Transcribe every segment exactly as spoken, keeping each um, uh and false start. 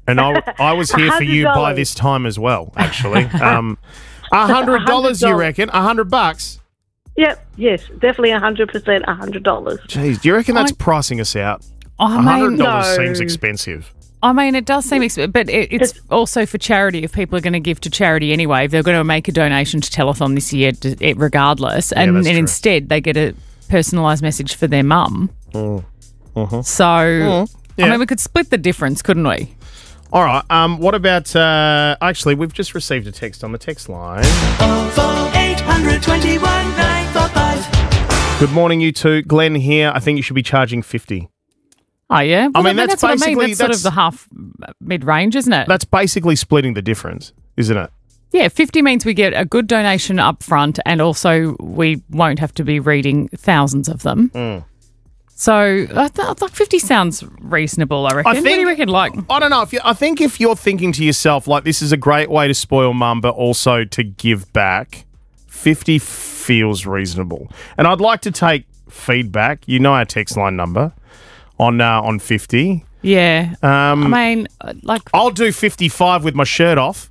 And I, I was here for you by one hundred dollars. this time as well, actually. Um, one hundred dollars, you reckon? one hundred bucks? Yep, yes, definitely one hundred percent one hundred dollars. Jeez, do you reckon that's I- pricing us out? I one hundred mean, dollars No. seems expensive. I mean, it does seem expensive, but it, it's also for charity. If people are going to give to charity anyway, if they're going to make a donation to Telethon this year, d- it, regardless, Yeah, and, that's and true. instead they get a personalised message for their mum. Mm. Uh-huh. So, Yeah. I mean, we could split the difference, couldn't we? All right. Um, what about, uh, actually, we've just received a text on the text line. oh four eight hundred twenty-one nine four five. Good morning, you two. Glenn here. I think you should be charging fifty. Oh, yeah? Well, mean, that's what I mean. basically- That's sort that's- of the half uh, mid-range, isn't it? That's basically splitting the difference, isn't it? Yeah, fifty means we get a good donation up front and also we won't have to be reading thousands of them. Mm. So, I th- like fifty sounds reasonable, I reckon. What do you reckon? Like, I don't know. If you, I think if you're thinking to yourself, like, this is a great way to spoil mum, but also to give back, fifty feels reasonable. And I'd like to take feedback. You know our text line number on uh, on fifty. yeah. Um, I mean, uh, like, I'll do fifty-five with my shirt off.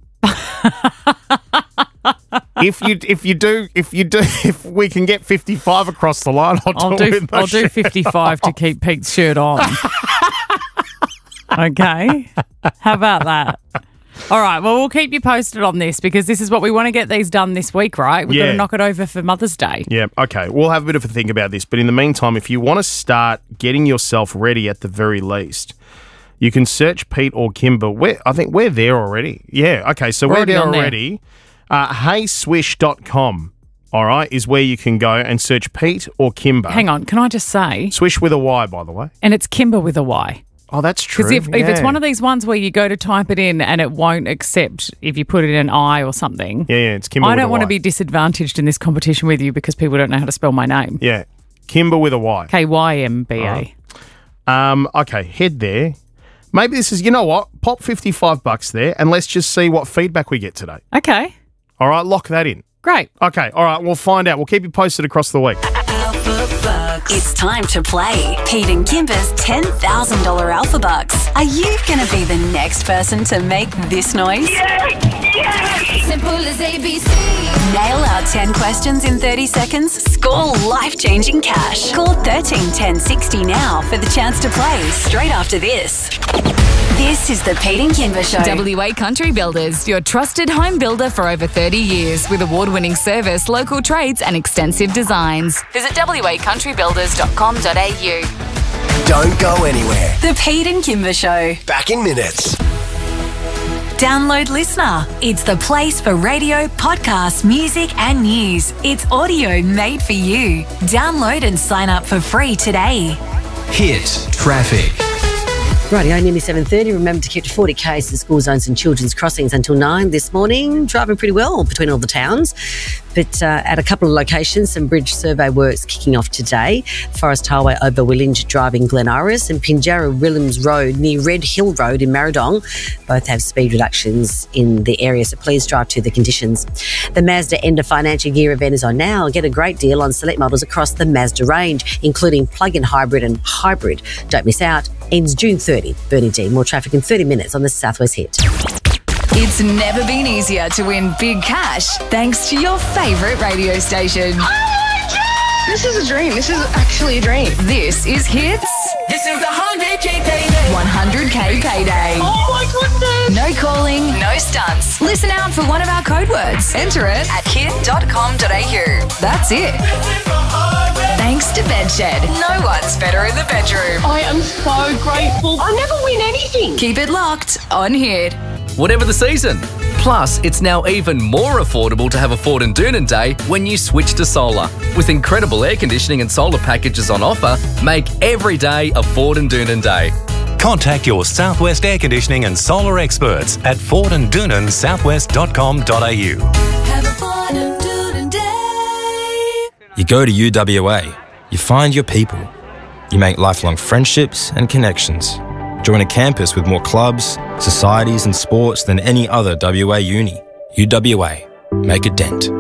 if you if you do if you do if we can get fifty-five across the line, I'll, I'll do, it do with my I'll do shirt fifty-five to keep Pete's shirt on. Okay. How about that? All right. Well, we'll keep you posted on this because this is what we want to get these done this week, right? We've got Yeah. to knock it over for Mother's Day. Yeah, okay. We'll have a bit of a think about this. But in the meantime, if you want to start getting yourself ready at the very least, you can search Pete or Kimber. We're, I think we're there already. Yeah, okay. So we're, already there on there. already. Uh, hey swish dot com, all right, is where you can go and search Pete or Kimber. Hang on. Can I just say? Swish with a Y, by the way. And it's Kimber with a Y. Oh, that's true. Because if, if it's Yeah. one of these ones where you go to type it in and it won't accept if you put it in an I or something, Yeah, yeah, it's Kimber I with a don't want to Y. be disadvantaged in this competition with you because people don't know how to spell my name. Yeah, Kimber with a Y. K Y M B A. Alright. Um, okay, head there. Maybe this is, you know what? Pop fifty-five bucks there and let's just see what feedback we get today. Okay. All right, lock that in. Great. Okay, all right, we'll find out. We'll keep you posted across the week. Alpha Bucks. It's time to play Pete and Kimber's ten thousand dollars Alpha Bucks. Are you going to be the next person to make this noise? Simple as A B C. Nail our ten questions in thirty seconds? Score life-changing cash. Call thirteen ten sixty now for the chance to play straight after this. This is the Pete and Kimber Show. W A Country Builders, your trusted home builder for over thirty years with award-winning service, local trades and extensive designs. Visit w a country builders dot com dot a u. Don't go anywhere. The Pete and Kimber Show. Back in minutes. Download Listener. It's the place for radio, podcasts, music and news. It's audio made for you. Download and sign up for free today. Hit traffic. Rightio, nearly seven thirty. Remember to keep to forty k's to school zones and children's crossings until nine this morning. Driving pretty well between all the towns. But uh, at a couple of locations, some bridge survey works kicking off today. Forest Highway over Willinge Drive in Glen Iris and Pinjarra Williams Road near Red Hill Road in Marradong. Both have speed reductions in the area, so please drive to the conditions. The Mazda End of Financial Year event is on now. Get a great deal on select models across the Mazda range, including plug-in hybrid and hybrid. Don't miss out. Ends June thirtieth. Bernie D. More traffic in thirty minutes on the Southwest Hit. It's never been easier to win big cash thanks to your favourite radio station. Oh my God! This is a dream. This is actually a dream. This is Hits. This is the one hundred K payday. one hundred K payday. Oh my goodness! No calling, no stunts. Listen out for one of our code words. Enter it at hit dot com dot a u. That's it. Thanks to Bedshed. No one's better in the bedroom. I am so grateful. I never win anything. Keep it locked on Hit. Whatever the season. Plus, it's now even more affordable to have a Ford and Doonan Day when you switch to solar. With incredible air conditioning and solar packages on offer, make every day a Ford and Doonan Day. Contact your Southwest Air Conditioning and Solar experts at ford and doonan southwest dot com dot a u. Have a Ford and Doonan Day. You go to U W A, you find your people, you make lifelong friendships and connections. Join a campus with more clubs, societies and sports than any other W A uni. U W A, make a dent.